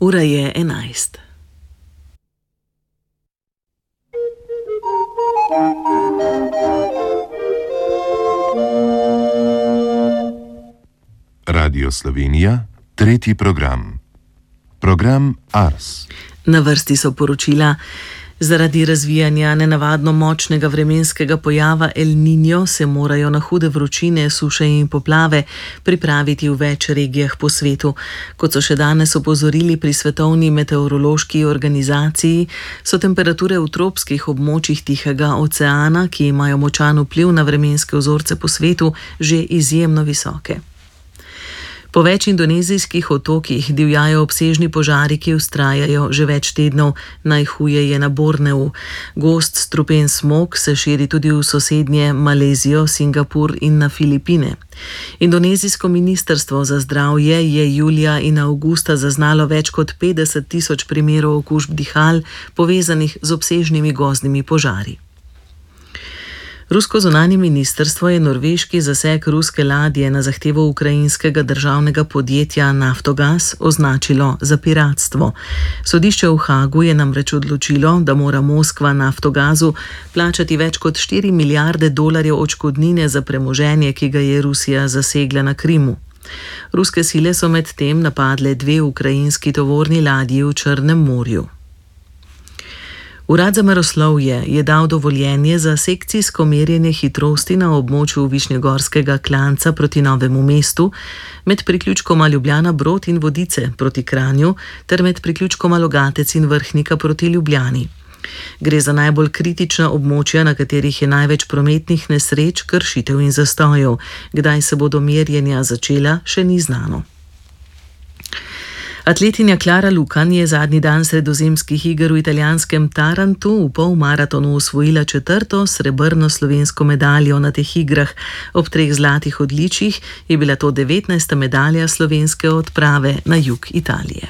Ura je 11. Radio Slovenija, tretji program. Program Ars. Na vrsti so poročila. Zaradi razvijanja nenavadno močnega vremenskega pojava El Niño se morajo na hude vročine, suše in poplave pripraviti v več regijah po svetu. Kot so še danes opozorili pri Svetovni meteorološki organizaciji, so temperature v tropskih območjih Tihega oceana, ki imajo močan vpliv na vremenske vzorce po svetu, že izjemno visoke. Po več indonezijskih otokih divjajo obsežni požari, ki vztrajajo že več tednov. Najhuje je na Borneu. Gost strupen smog se širi tudi v sosednje Malezijo, Singapur in na Filipine. Indonezijsko ministrstvo za zdravje je julija in avgusta zaznalo več kot 50.000 primerov okužb dihal, povezanih z obsežnimi gozdnimi požari. Rusko zunanje ministrstvo je norveški zaseg ruske ladje na zahtevo ukrajinskega državnega podjetja Naftogaz označilo za piratstvo. Sodišče v Hagu je namreč odločilo, da mora Moskva Naftogazu plačati več kot 4 milijarde dolarjev odškodnine za premoženje, ki ga je Rusija zasegla na Krimu. Ruske sile so medtem napadle 2 ukrajinski tovorni ladji v Črnem morju. Urad za meroslovje je dal dovoljenje za sekcijsko merjenje hitrosti na območju Višnjegorskega klanca proti Novemu mestu, med priključkoma Ljubljana Brod in Vodice proti Kranju ter med priključkoma Logatec in Vrhnika proti Ljubljani. Gre za najbolj kritična območja, na katerih je največ prometnih nesreč, kršitev in zastojev. Kdaj se bodo merjenja začela, še ni znano. Atletinja Klara Lukan je zadnji dan sredozemskih iger v italijanskem Tarantu v polmaratonu osvojila 4. srebrno slovensko medaljo na teh igrah. Ob 3 zlatih odličjih je bila to 19. medalja slovenske odprave na jug Italije.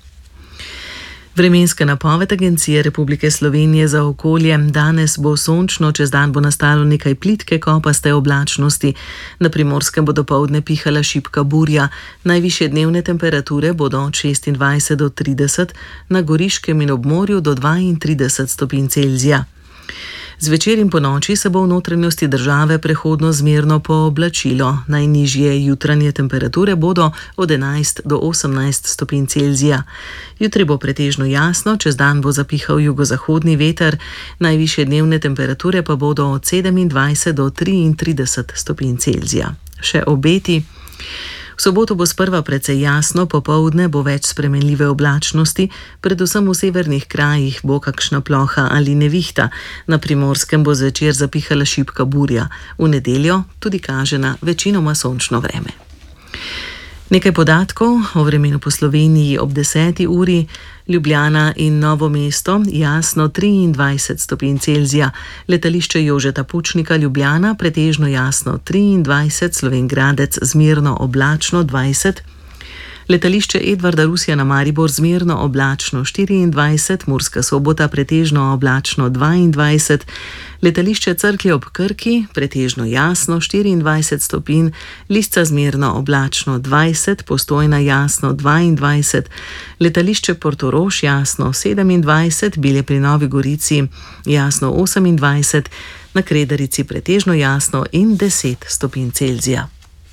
Vremenska napoved Agencije Republike Slovenije za okolje. Danes bo sončno, čez dan bo nastalo nekaj plitke kopaste oblačnosti. Na Primorskem bo dopoldne pihala šibka burja. Najvišje dnevne temperature bodo od 26 do 30, na Goriškem in ob morju do 32 stopinj Celzija. Zvečer in ponoči se bo v notranjosti države prehodno zmerno pooblačilo. Najnižje jutranje temperature bodo od 11 do 18 stopinj Celzija. Jutri bo pretežno jasno, čez dan bo zapihal jugozahodni veter, najvišje dnevne temperature pa bodo od 27 do 33 stopinj Celzija. Še obeti. V soboto bo sprva precej jasno, popoldne bo več spremenljive oblačnosti, predvsem v severnih krajih bo kakšna ploha ali nevihta. Na Primorskem bo zvečer zapihala šibka burja. V nedeljo tudi kaže na večinoma sončno vreme. Nekaj podatkov o vremenu po Sloveniji ob 10. uri. Ljubljana in Novo mesto jasno 23 stopinj Celzija, letališče Jožeta Pučnika Ljubljana pretežno jasno 23, Slovenj Gradec zmerno oblačno 20, letališče Edvarda Rusjana Maribor zmerno oblačno 24, Murska Sobota pretežno oblačno 22, letališče Cerklje ob Krki pretežno jasno 24 stopinj, Lisca zmerno oblačno 20, Postojna jasno 22, letališče Portorož jasno 27, Bilje pri Novi Gorici jasno 28, na Kredarici pretežno jasno in 10 stopinj Celzija.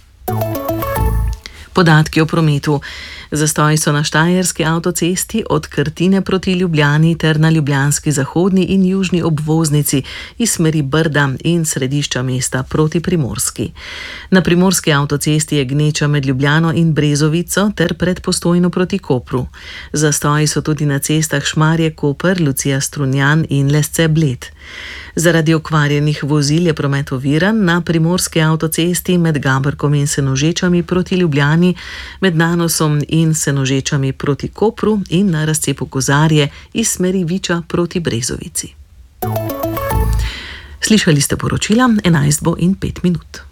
Podatki o prometu. Zastoji so na Štajerski avtocesti od Krtine proti Ljubljani ter na ljubljanski zahodni in južni obvoznici iz smeri Brda in središča mesta proti Primorski. Na Primorski avtocesti je gneča med Ljubljano in Brezovico ter pred Postojno proti Kopru. Zastoji so tudi na cestah Šmarje-Koper, Lucija-Strunjan in Lesce-Bled. Zaradi okvarjenih vozil je promet oviran na Primorski avtocesti med Gaberkom in Senožečami proti Ljubljani, med Nanosom in Senožečami proti Kopru in na razcepu Kozarje iz smeri Viča proti Brezovici. Slišali ste poročila, 11 bo in 5 minut.